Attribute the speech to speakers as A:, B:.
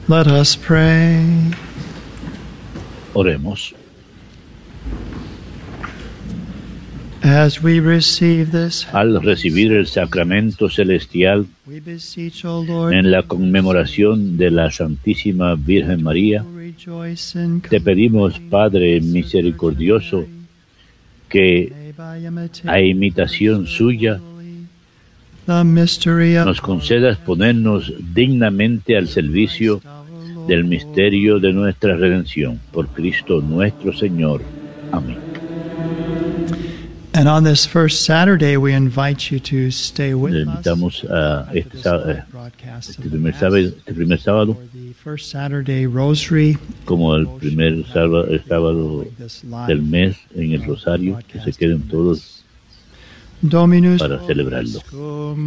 A: Let us pray.
B: Oremos.
A: As we receive this,
B: Al recibir el sacramento celestial
A: we beseech, O Lord,
B: en la conmemoración de la Santísima Virgen María,
A: to rejoice in
B: te pedimos, Padre misericordioso, que a imitación suya
A: the mystery of
B: nos concedas ponernos dignamente al servicio del misterio de nuestra redención. Por Cristo nuestro Señor. Amén.
A: And on this first Saturday, we invite you to stay with
B: Le
A: us.
B: invitamos a
A: Broadcast
B: este
A: of the
B: primer
A: Mass
B: sábado,
A: for the first Saturday Rosary
B: como el primer sábado del mes en el Rosario, que se queden todos
A: Dominus
B: para celebrarlo.
A: vobiscum.